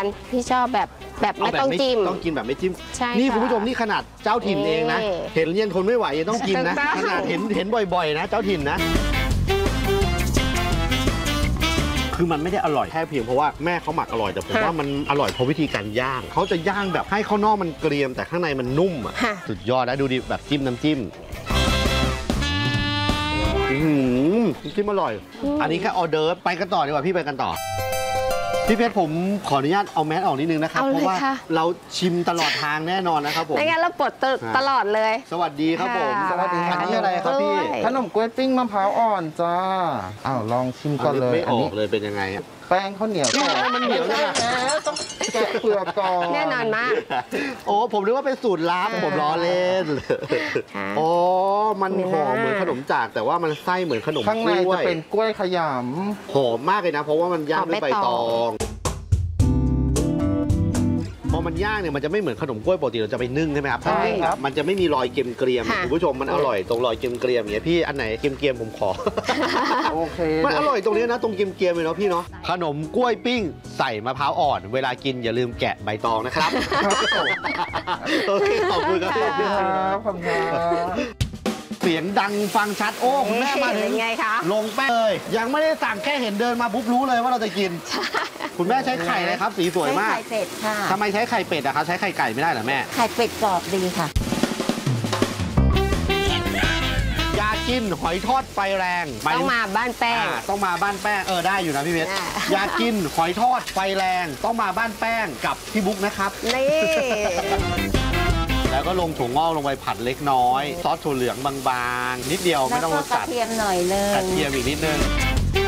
พี่ชอบแบบไม่ต้องจิ้มต้องกินแบบไม่จิ้มใช่นี่คุณผู้ชมนี่ขนาดเจ้าถิ่นเองนะเห็นยังทนไม่ไหวยังต้องกินนะขนาดเห็นบ่อยๆนะเจ้าถิ่นนะคือมันไม่ได้อร่อยแค่เพียงเพราะว่าแม่เขาหมักอร่อยแต่ผมว่ามันอร่อยเพราะวิธีการย่างเขาจะย่างแบบให้ข้างนอกมันเกรียมแต่ข้างในมันนุ่มอ่ะสุดยอดนะดูดิแบบจิ้มน้ำจิ้มจิ้มอร่อยอันนี้แค่ออเดอร์ไปกันต่อดีกว่าพี่ไปกันต่อพี่เพชรผมขออนุญาตเอาแมสออกนิดนึงนะครับเพราะว่าเราชิมตลอดทางแน่นอนนะครับผมไม่งั้นเราปลดตลอดเลยสวัสดีครับผมสวัสดีอันนี้อะไรครับพี่ขนมกล้วยปิ้งมะพร้าวอ่อนจ้าลองชิมก่อนเลยไม่ออกเลยเป็นยังไงแป้งข้าวเหนียวมันเหนียวนะต้องแกะเปลือกก่อนแน่นอนมากโอ้ผมนึกว่าเป็นสูตรลับผมล้อเล่นโอ้มันหอมเหมือนขนมจากแต่ว่ามันไส้เหมือนขนมกล้วยข้างในจะเป็นกล้วยขยำหอมมากเลยนะเพราะว่ามันย่างด้วยใบตองพอมันย่างเนี่ยมันจะไม่เหมือนขนมกล้วยปกติเราจะไปนึ่งใช่ไหมครับใช่ครับมันจะไม่มีรอยเกรียมๆคุณผู้ชมมันอร่อยตรงรอยเกรียมๆอย่างเงี้ยพี่อันไหนเกรียมๆผมขอโอเคมันอร่อยตรงนี้นะตรงเกรียมๆเลยเนาะพี่เนาะขนมกล้วยปิ้งใส่มะพร้าวอ่อนเวลากินอย่าลืมแกะใบตองนะครับโอเคขอบคุณครับเสียงดังฟังชัดโอ้คุณแม่มาถึงไงคะลงแป้งเลยยังไม่ได้สั่งแค่เห็นเดินมาปุ๊บรู้เลยว่าเราจะกินคุณแม่ใช้ไข่อะไรครับสีสวยมากไข่เป็ดค่ะทำไมใช้ไข่เป็ดอะครับใช้ไข่ไก่ไม่ได้เหรอแม่ไข่เป็ดกรอบดีค่ะอยากกินหอยทอดไฟแรงต้องมาบ้านแป้งต้องมาบ้านแป้งได้อยู่นะพี่เพชรอยากกินหอยทอดไฟแรงต้องมาบ้านแป้งกับพี่บุ๊กนะครับนี่แล้วก็ลงถั่วงอกลงไปผัดเล็กน้อยซอสถั่วเหลืองบางๆนิดเดียวไม่ต้องรสจัดกระเทียมหน่อยนึงกระเทียมอีกนิดนึง